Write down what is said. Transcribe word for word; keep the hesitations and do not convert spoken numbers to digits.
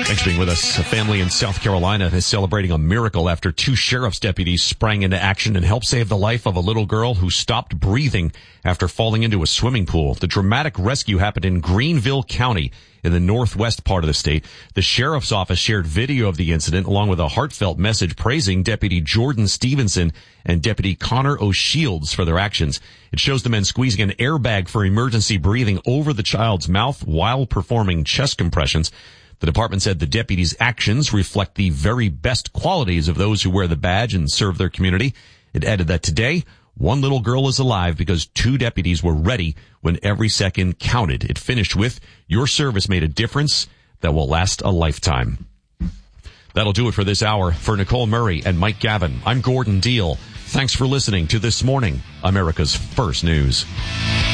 Thanks for being with us. A family in South Carolina is celebrating a miracle after two sheriff's deputies sprang into action and helped save the life of a little girl who stopped breathing after falling into a swimming pool. The dramatic rescue happened in Greenville County in the northwest part of the state. The sheriff's office shared video of the incident along with a heartfelt message praising Deputy Jordan Stevenson and Deputy Connor O'Shields for their actions. It shows the men squeezing an airbag for emergency breathing over the child's mouth while performing chest compressions. The department said the deputies' actions reflect the very best qualities of those who wear the badge and serve their community. It added that today, one little girl is alive because two deputies were ready when every second counted. It finished with, your service made a difference that will last a lifetime. That'll do it for this hour. For Nicole Murray and Mike Gavin, I'm Gordon Deal. Thanks for listening to This Morning, America's First News.